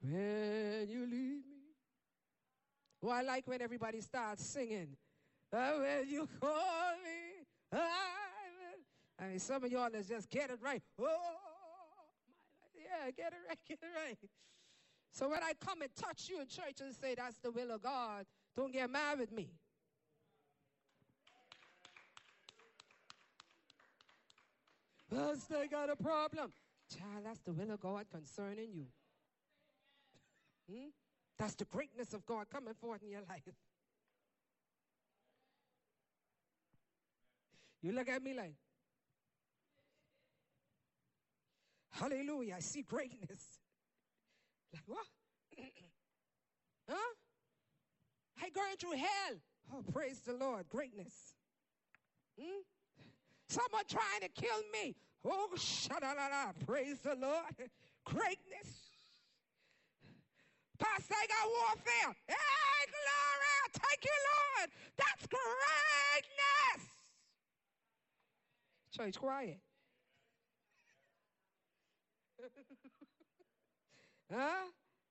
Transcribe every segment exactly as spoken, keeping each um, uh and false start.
When you leave me. Well, I like when everybody starts singing. Oh, when you call me, I will. I mean, some of y'all let's just get it right. Oh, my life. Yeah, get it right, get it right. So when I come and touch you in church and say that's the will of God, don't get mad with me. Us, they got a problem. Child, that's the will of God concerning you. Hmm? That's the greatness of God coming forth in your life. You look at me like, hallelujah, I see greatness. Like, what? Huh? I going through hell. Oh, praise the Lord, greatness. Hmm? Someone trying to kill me. Oh, shadalala, praise the Lord, greatness. Pastor, I got warfare. Hey, glory, thank you, Lord. That's greatness. Church, quiet. Huh?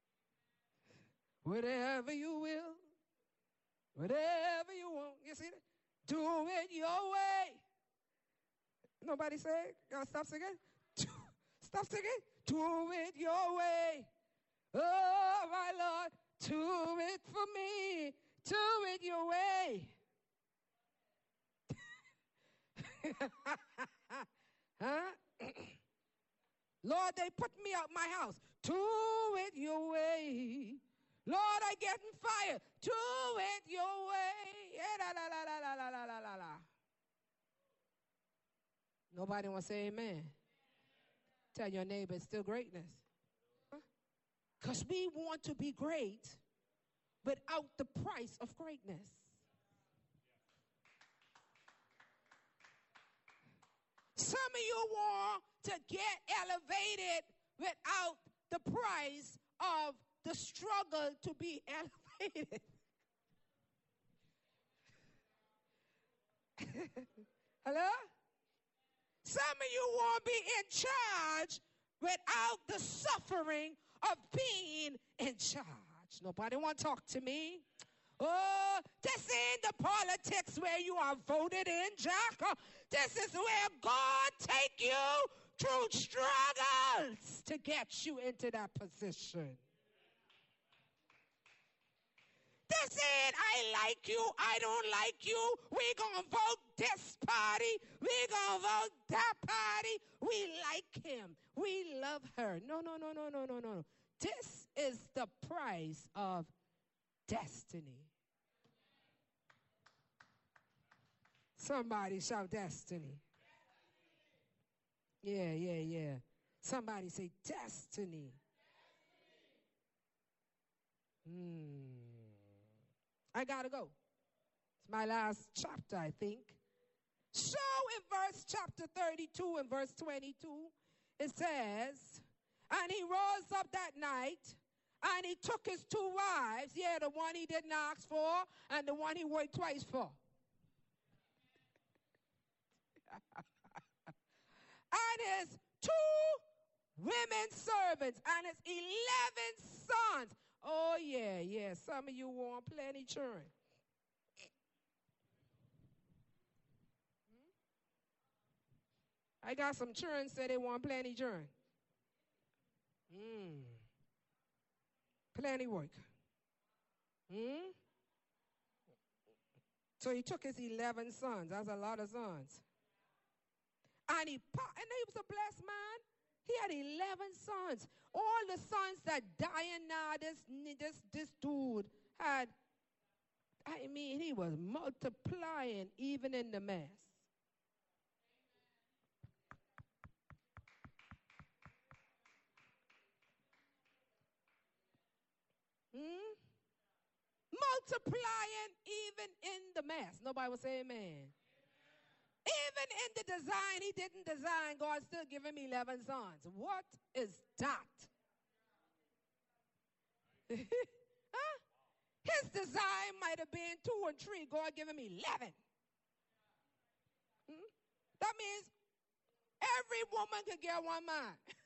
Whatever you will, whatever you want. You see that? Do it your way. Nobody say it? Gotta stop singing? Stop singing? Do it your way. Oh, my Lord, do it for me. Do it your way. Huh? Lord, they put me out my house. Do it your way. Lord, I getting fired. Do it your way. Yeah, la, la, la, la, la, la, la, la, la. Nobody want to say amen. Tell your neighbor it's still greatness. Because huh? We want to be great without the price of greatness. Some of you want to get elevated without the price of the struggle to be elevated. Hello? Some of you want to be in charge without the suffering of being in charge. Nobody want to talk to me. Oh, this ain't the politics where you are voted in, Jack. Oh, this is where God take you through struggles to get you into that position. This ain't I like you, I don't like you. We gonna vote this party. We gonna vote that party. We like him. We love her. No, no, no, no, no, no, no. This is the price of destiny. Somebody shout destiny. Yeah, yeah, yeah. Somebody say destiny. Hmm. I gotta go. It's my last chapter, I think. So in verse chapter thirty-two and verse twenty-two, it says, and he rose up that night, and he took his two wives, yeah, the one he didn't ask for, and the one he worked twice for. And his two women servants, and his eleven sons. Oh, yeah, yeah, some of you want plenty children. Hmm? I got some children say they want plenty children. Hmm. Plenty work. Hmm? So he took his eleven sons. That's a lot of sons. And he, and he was a blessed man. He had eleven sons. All the sons that dying now, this, this, this dude had, I mean, he was multiplying even in the mess. Hmm? Multiplying even in the mess. Nobody will say amen. Even in the design he didn't design, God still gave him eleven sons. What is that? Huh? His design might have been two and three. God gave him eleven. Hmm? That means every woman could get one man.